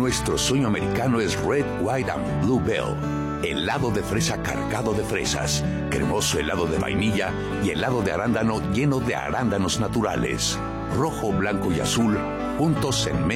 nuestro sueño americano es Red, White and Blue Bell. Helado de fresa cargado de fresas, cremoso helado de vainilla y helado de arándano lleno de arándanos naturales. Rojo, blanco y azul, juntos en medio.